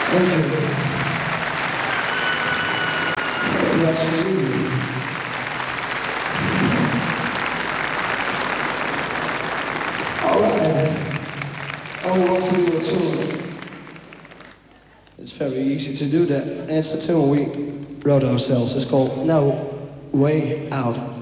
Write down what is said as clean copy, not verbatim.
Thank you. Yes, indeed. All right. I want to do a tune. It's very easy to do that. And it's a tune we wrote ourselves. It's called No Way Out.